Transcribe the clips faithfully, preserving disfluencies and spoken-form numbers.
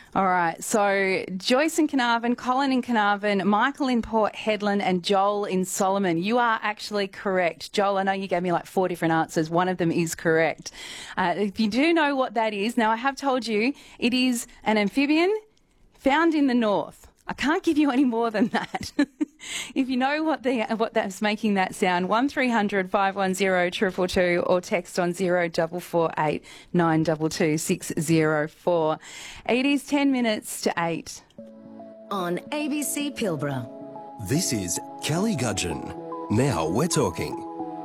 All right, so Joyce in Carnarvon, Colin in Carnarvon, Michael in Port Hedland and Joel in Solomon. You are actually correct. Joel, I know you gave me like four different answers. One of them is correct. Uh, if you do know what that is, now I have told you it is an amphibian found in the north. I can't give you any more than that. If you know what the what that's making that sound, one three hundred five one zero two two two or text on zero four four eight nine two two six zero four. It is ten minutes to eight. On A B C Pilbara. This is Kelly Gudgeon. Now we're talking.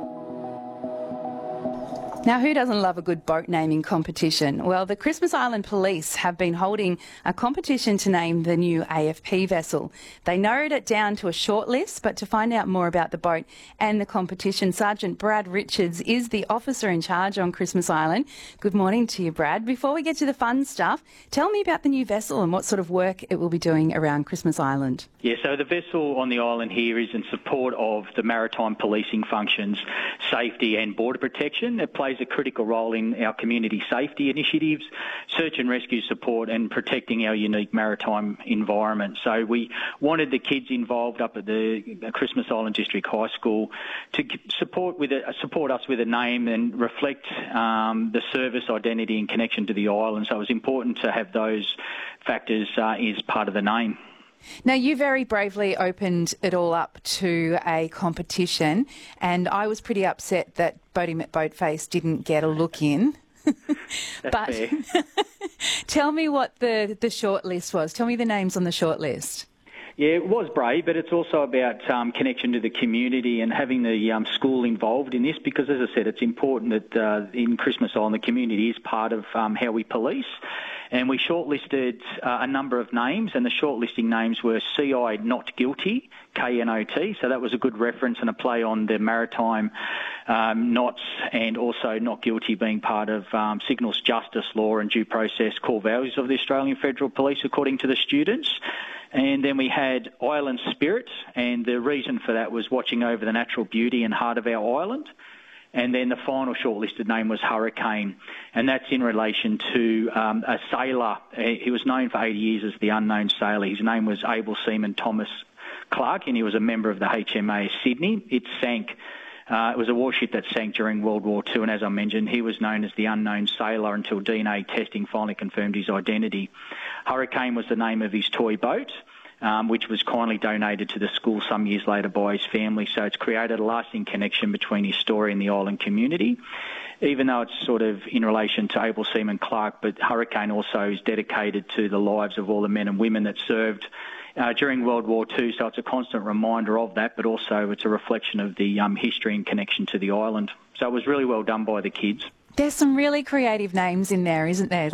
Now, who doesn't love a good boat naming competition? Well, the Christmas Island Police have been holding a competition to name the new A F P vessel. They narrowed it down to a short list, but to find out more about the boat and the competition, Sergeant Brad Richards is the officer in charge on Christmas Island. Good morning to you, Brad. Before we get to the fun stuff, tell me about the new vessel and what sort of work it will be doing around Christmas Island. Yeah, so the vessel on the island here is in support of the maritime policing functions, safety and border protection. It plays a critical role in our community safety initiatives, search and rescue support and protecting our unique maritime environment. So we wanted the kids involved up at the Christmas Island District High School to support with a, support us with a name and reflect um, the service identity and connection to the island. So it was important to have those factors uh, as part of the name. Now, you very bravely opened it all up to a competition, and I was pretty upset that Boating Met Boatface didn't get a look in. But tell me what the, the short list was. Tell me the names on the short list. Yeah, it was brave, but it's also about um, connection to the community and having the um, school involved in this because, as I said, it's important that uh, in Christmas Island the community is part of um, how we police. And we shortlisted uh, a number of names, and the shortlisting names were C I Not Guilty, K N O T, so that was a good reference and a play on the maritime um, knots, and also Not Guilty being part of um, signals justice, law and due process core values of the Australian Federal Police, according to the students. And then we had Island Spirit, and the reason for that was watching over the natural beauty and heart of our island. And then the final shortlisted name was Hurricane, and that's in relation to um, a sailor. He was known for eighty years as the unknown sailor. His name was Able Seaman Thomas Clark, and he was a member of the H M A S Sydney. It sank. Uh, it was a warship that sank during World War Two, and as I mentioned, he was known as the unknown sailor until D N A testing finally confirmed his identity. Hurricane was the name of his toy boat, Um, which was kindly donated to the school some years later by his family. So it's created a lasting connection between his story and the island community, even though it's sort of in relation to Able Seaman Clark, but Hurricane also is dedicated to the lives of all the men and women that served uh, during World War Two. So it's a constant reminder of that, but also it's a reflection of the um, history and connection to the island. So it was really well done by the kids. There's some really creative names in there, isn't there?